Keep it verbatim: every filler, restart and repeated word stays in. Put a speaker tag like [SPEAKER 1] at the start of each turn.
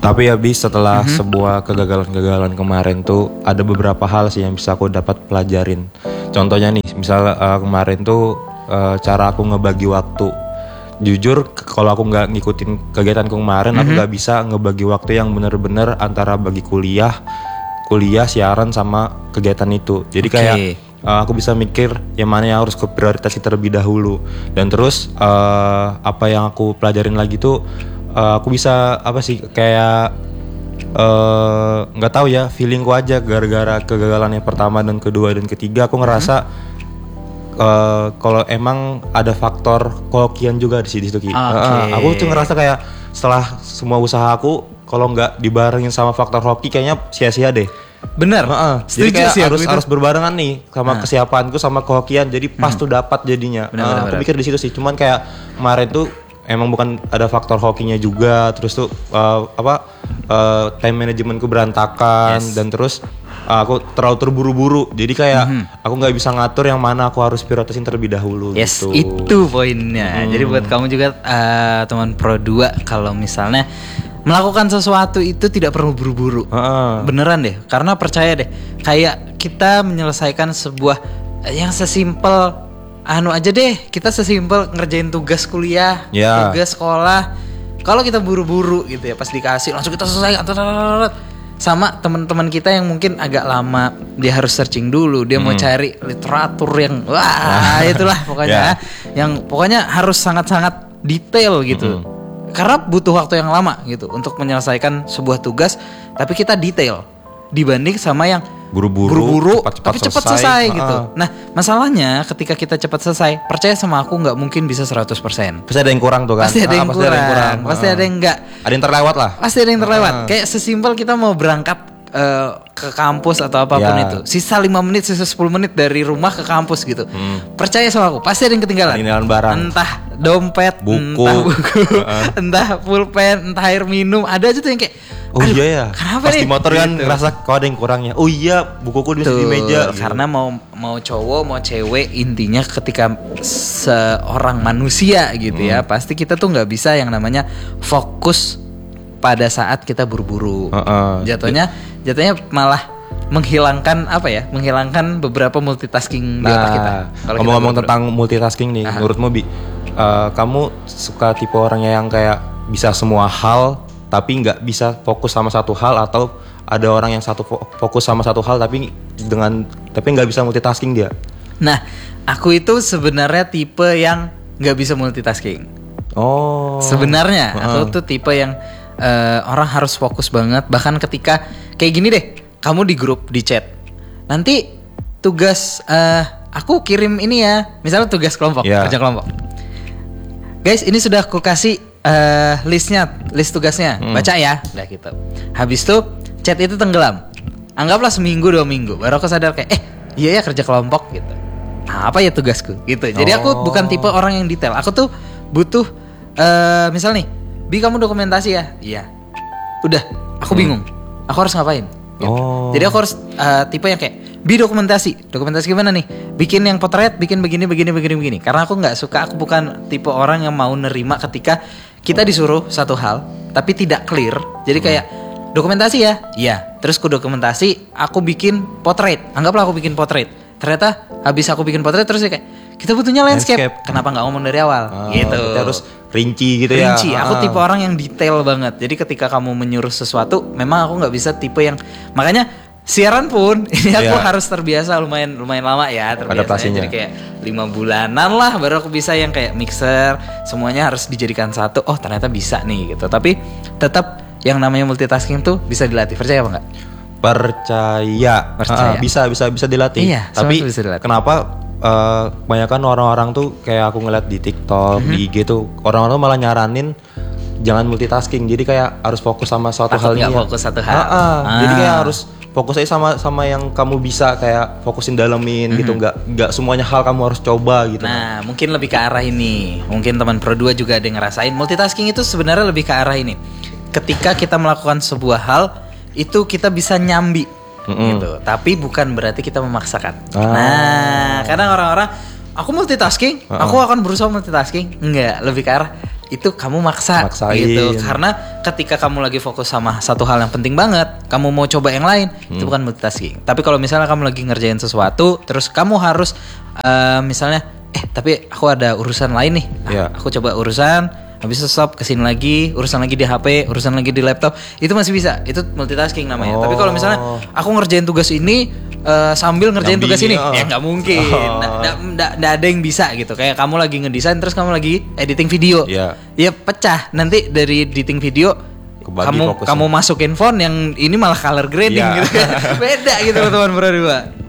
[SPEAKER 1] Tapi habis setelah
[SPEAKER 2] Mm-hmm.
[SPEAKER 1] sebuah kegagalan-kegagalan kemarin tuh ada beberapa hal sih yang bisa aku dapat pelajarin. Contohnya nih, misal uh, kemarin tuh uh, cara aku ngebagi waktu. Jujur k- kalau aku nggak ngikutin kegiatanku kemarin, aku
[SPEAKER 2] Mm-hmm.
[SPEAKER 1] nggak bisa ngebagi waktu yang bener-bener antara bagi kuliah, kuliah, siaran sama kegiatan itu. Jadi
[SPEAKER 2] Oke.
[SPEAKER 1] kayak uh, aku bisa mikir yang mana yang harus ke prioritaskan terlebih dahulu. Dan terus uh, apa yang aku pelajarin lagi tuh uh, aku bisa apa sih kayak eh, nggak tahu ya, feelingku aja gara-gara kegagalan yang pertama dan kedua dan ketiga aku ngerasa eh, kalau emang ada faktor kehokian juga di situ Ki.
[SPEAKER 2] Oke.
[SPEAKER 1] Eh, aku tuh ngerasa kayak setelah semua usaha aku kalau nggak dibarengin sama faktor hoki kayaknya sia-sia deh.
[SPEAKER 2] Bener.
[SPEAKER 1] Heeh. Jadi
[SPEAKER 2] Setuju
[SPEAKER 1] kayak
[SPEAKER 2] sih aku
[SPEAKER 1] harus
[SPEAKER 2] itu.
[SPEAKER 1] harus berbarengan nih sama
[SPEAKER 2] Nah.
[SPEAKER 1] kesiapanku sama kehokian. Jadi pas tuh dapat jadinya.
[SPEAKER 2] Benar,
[SPEAKER 1] Eh,
[SPEAKER 2] benar,
[SPEAKER 1] aku
[SPEAKER 2] benar.
[SPEAKER 1] pikir di situ sih. Cuman kayak kemarin tuh emang bukan ada faktor hokinya juga. Terus tuh eh, apa eh, time managementku berantakan
[SPEAKER 2] Yes.
[SPEAKER 1] dan terus eh, aku terlalu terburu-buru. Jadi kayak
[SPEAKER 2] Mhm.
[SPEAKER 1] aku nggak bisa ngatur yang mana aku harus prioritasin terlebih dahulu.
[SPEAKER 2] Yes,
[SPEAKER 1] gitu.
[SPEAKER 2] itu poinnya.
[SPEAKER 1] Hmm.
[SPEAKER 2] Jadi buat kamu juga eh, teman Pro dua, kalau misalnya melakukan sesuatu itu tidak perlu buru-buru.
[SPEAKER 1] Heeh.
[SPEAKER 2] Beneran deh, karena percaya deh, kayak kita menyelesaikan sebuah eh, yang sesimpel anu aja deh, kita sesimpel ngerjain tugas kuliah,
[SPEAKER 1] Ya.
[SPEAKER 2] tugas sekolah. Kalau kita buru-buru gitu ya, pas dikasih langsung kita selesai. Sama teman-teman kita yang mungkin agak lama, dia harus searching dulu, dia mau cari literatur yang wah itulah pokoknya, yang pokoknya harus sangat-sangat detail gitu. Karena butuh waktu yang lama gitu untuk menyelesaikan sebuah tugas, tapi kita detail dibanding sama yang
[SPEAKER 1] Buru-buru,
[SPEAKER 2] buru-buru
[SPEAKER 1] cepat-cepat
[SPEAKER 2] tapi cepat
[SPEAKER 1] selesai.
[SPEAKER 2] selesai,
[SPEAKER 1] Ah.
[SPEAKER 2] gitu. Nah, masalahnya ketika kita cepat selesai, percaya sama aku nggak mungkin bisa seratus persen.
[SPEAKER 1] Pasti ada yang kurang tuh kan.
[SPEAKER 2] Pasti ada
[SPEAKER 1] Ah,
[SPEAKER 2] yang kurang, pasti
[SPEAKER 1] Ah.
[SPEAKER 2] ada yang enggak.
[SPEAKER 1] Ada yang terlewat lah.
[SPEAKER 2] Pasti ada yang terlewat.
[SPEAKER 1] Ah.
[SPEAKER 2] Kayak sesimpel kita mau berangkat eh, ke kampus atau apapun
[SPEAKER 1] Ya.
[SPEAKER 2] itu. Sisa lima menit, sisa sepuluh menit dari rumah ke kampus gitu. Percaya sama aku, pasti ada yang ketinggalan.
[SPEAKER 1] Ketinggalan barang.
[SPEAKER 2] Entah dompet,
[SPEAKER 1] Buku.
[SPEAKER 2] entah buku,
[SPEAKER 1] Heeh.
[SPEAKER 2] entah pulpen, entah air minum. Ada aja tuh yang kayak
[SPEAKER 1] Oh
[SPEAKER 2] aduh,
[SPEAKER 1] iya ya.
[SPEAKER 2] Kenapa
[SPEAKER 1] Pas
[SPEAKER 2] nih?
[SPEAKER 1] di motor kan
[SPEAKER 2] Gitu.
[SPEAKER 1] ngerasa kok ada yang kurangnya. Oh iya, bukuku di di
[SPEAKER 2] Betul,
[SPEAKER 1] meja.
[SPEAKER 2] karena mau mau cowok mau cewek, intinya ketika seorang manusia gitu ya, pasti kita tuh nggak bisa yang namanya fokus pada saat kita buru-buru.
[SPEAKER 1] Heeh.
[SPEAKER 2] Jatuhnya jatuhnya malah menghilangkan apa ya? Menghilangkan beberapa multitasking di otak kita.
[SPEAKER 1] Nah,
[SPEAKER 2] Kalau kita
[SPEAKER 1] ngomong-ngomong
[SPEAKER 2] buru-buru.
[SPEAKER 1] tentang multitasking nih,
[SPEAKER 2] Aha.
[SPEAKER 1] menurutmu Bi, eh, kamu suka tipe orangnya yang kayak bisa semua hal tapi nggak bisa fokus sama satu hal, atau ada orang yang satu fo- fokus sama satu hal tapi dengan tapi nggak bisa multitasking dia?
[SPEAKER 2] Nah, aku itu sebenarnya tipe yang nggak bisa multitasking.
[SPEAKER 1] Oh.
[SPEAKER 2] Sebenarnya
[SPEAKER 1] Heeh.
[SPEAKER 2] aku tuh tipe yang eh, orang harus fokus banget. Bahkan ketika kayak gini deh, kamu di grup di chat, nanti tugas eh, aku kirim ini ya, misalnya tugas kelompok,
[SPEAKER 1] Ya.
[SPEAKER 2] kerja kelompok. Guys, ini sudah aku kasih eh, listnya, list tugasnya,
[SPEAKER 1] Hmm.
[SPEAKER 2] baca ya, udah gitu. Habis itu chat itu tenggelam. Anggaplah seminggu dua minggu, baru aku sadar kayak, eh iya ya kerja kelompok gitu. Nah, apa ya tugasku gitu. Jadi aku
[SPEAKER 1] Oh.
[SPEAKER 2] bukan tipe orang yang detail. Aku tuh butuh eh misal nih, Bi kamu dokumentasi ya? Iya. Udah, aku bingung. Aku harus ngapain? Gitu.
[SPEAKER 1] Oh.
[SPEAKER 2] Jadi aku harus eh, tipe yang kayak Bi dokumentasi. Dokumentasi gimana nih? Bikin yang potret, bikin begini begini begini begini. Karena aku nggak suka, aku bukan tipe orang yang mau nerima ketika kita disuruh satu hal tapi tidak clear. Jadi kayak dokumentasi ya? Iya. Terus ku dokumentasi, aku bikin potret. Anggaplah aku bikin potret. Ternyata habis aku bikin potret terus ya kayak kita butuhnya landscape.
[SPEAKER 1] Landscape.
[SPEAKER 2] Kenapa nggak ngomong dari awal?
[SPEAKER 1] Ah,
[SPEAKER 2] gitu.
[SPEAKER 1] berarti harus rinci gitu ya.
[SPEAKER 2] Rinci. Aku
[SPEAKER 1] Ah.
[SPEAKER 2] tipe orang yang detail banget. Jadi ketika kamu menyuruh sesuatu, memang aku nggak bisa tipe yang, makanya siaran pun ini aku
[SPEAKER 1] Iya.
[SPEAKER 2] harus terbiasa lumayan lumayan lama ya terbiasa.
[SPEAKER 1] Adaptasinya.
[SPEAKER 2] Jadi kayak lima bulanan lah baru aku bisa yang kayak mixer, semuanya harus dijadikan satu. Oh ternyata bisa nih gitu. Tapi tetap yang namanya multitasking tuh bisa dilatih. Percaya apa enggak?
[SPEAKER 1] Percaya,
[SPEAKER 2] Percaya.
[SPEAKER 1] Ah, bisa bisa bisa dilatih.
[SPEAKER 2] Iya, semua
[SPEAKER 1] Tapi
[SPEAKER 2] itu bisa dilatih.
[SPEAKER 1] kenapa eh, kebanyakan orang-orang tuh kayak aku ngeliat di TikTok,
[SPEAKER 2] Mhm.
[SPEAKER 1] di I G tuh orang-orang tuh malah nyaranin jangan multitasking. Jadi kayak harus fokus sama suatu
[SPEAKER 2] Takut
[SPEAKER 1] halnya.
[SPEAKER 2] nggak fokus satu hal.
[SPEAKER 1] Ah, ah.
[SPEAKER 2] Ah.
[SPEAKER 1] Jadi kayak harus fokus aja sama sama yang kamu bisa, kayak fokusin dalemin gitu. Nggak nggak semuanya hal kamu harus coba gitu.
[SPEAKER 2] Mhm. Nah, mungkin lebih ke arah ini. Mungkin teman Pro dua juga ada yang ngerasain. Multitasking itu sebenarnya lebih ke arah ini. Ketika kita melakukan sebuah hal, itu kita bisa nyambi
[SPEAKER 1] Mm-mm.
[SPEAKER 2] gitu. Tapi bukan berarti kita memaksakan.
[SPEAKER 1] Ah.
[SPEAKER 2] Nah, kadang orang-orang aku multitasking,
[SPEAKER 1] Ah.
[SPEAKER 2] aku akan berusaha multitasking. Enggak, lebih ke arah itu kamu maksa
[SPEAKER 1] Maksain.
[SPEAKER 2] gitu. Karena ketika kamu lagi fokus sama satu hal yang penting banget, kamu mau coba yang lain, hmm. itu bukan multitasking. Tapi kalau misalnya kamu lagi ngerjain sesuatu, terus kamu harus uh, misalnya, eh tapi aku ada urusan lain nih, nah,
[SPEAKER 1] yeah.
[SPEAKER 2] aku coba urusan, habis itu stop, kesini lagi, urusan lagi di H P, urusan lagi di laptop, itu masih bisa, itu multitasking namanya. Oh. Tapi kalau misalnya aku ngerjain tugas ini uh, sambil ngerjain
[SPEAKER 1] Nyambi,
[SPEAKER 2] tugas ini,
[SPEAKER 1] oh.
[SPEAKER 2] ya nggak mungkin, nggak oh. ada yang bisa gitu. Kayak kamu lagi ngedesain terus kamu lagi editing video,
[SPEAKER 1] yeah.
[SPEAKER 2] ya pecah. Nanti dari editing video
[SPEAKER 1] Kebagi
[SPEAKER 2] kamu
[SPEAKER 1] fokusnya.
[SPEAKER 2] kamu masukin font yang ini malah color grading
[SPEAKER 1] yeah.
[SPEAKER 2] gitu, beda gitu teman-teman berdua.